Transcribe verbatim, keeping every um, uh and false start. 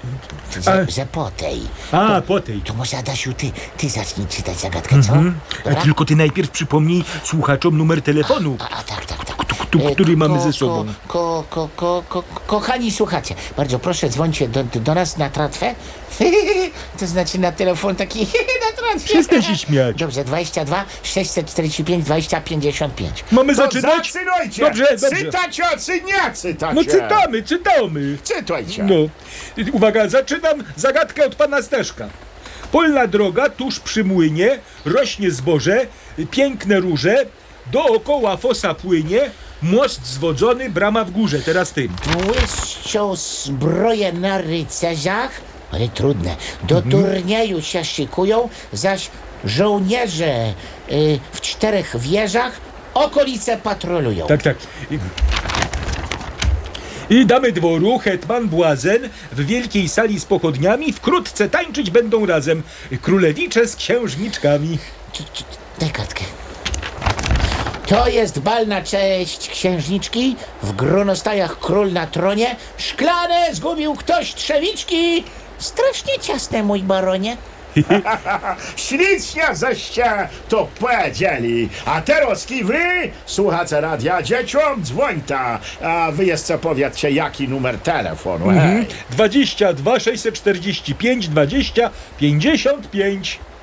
Że, A- że po tej. A, po tej. To może, Adasiu, ty, ty zacznij czytać zagadkę, co? Mhm. Dobra? Tylko ty najpierw przypomnij słuchaczom numer telefonu, A, a tak, tak, tak. Kto- E, który mamy ko- ze sobą. Ko, ko, ko, ko, ko, kochani słuchacze, bardzo proszę, dzwońcie do, do nas na tratwę. To znaczy na telefon taki na tratwę. Przestań się śmiać. Dobrze, dwadzieścia dwa sześćset czterdzieści pięć dwadzieścia pięćdziesiąt pięć. Mamy To zaczynać? zaczynajcie! Dobrze, dobrze. Cytacie, czy nie cytacie? No czytamy, czytamy. Czytajcie. No, uwaga, zaczynam zagadkę od pana Steszka. Polna droga tuż przy młynie, rośnie zboże, piękne róże, dookoła fosa płynie, most zwodzony, brama w górze. Teraz ty. Błyszczą zbroje na rycerzach, ale trudne. Do turnieju się szykują, zaś żołnierze y, w czterech wieżach okolice patrolują. Tak, tak. I, I damy dworu, hetman Błazen w wielkiej sali z pochodniami wkrótce tańczyć będą razem królewicze z księżniczkami. C- c- Daj kartkę. To jest bal na cześć księżniczki, w gronostajach król na tronie, szklane zgubił ktoś trzewiczki, strasznie ciasne, mój baronie. Ślicznie żeście to powiedzieli. A teraz wy słuchacie radia dzieciom dzwońta. A wy jeszcze powiedzcie, jaki numer telefonu. Hej. dwadzieścia dwa sześćset czterdzieści pięć dwadzieścia pięćdziesiąt pięć.